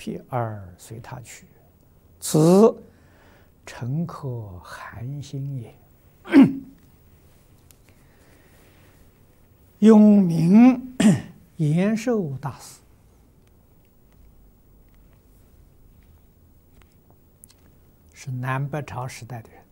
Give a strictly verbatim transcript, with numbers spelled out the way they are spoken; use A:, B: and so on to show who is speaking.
A: 辟而随他去，此诚可寒心也。永明延寿大师是南北朝时代的人，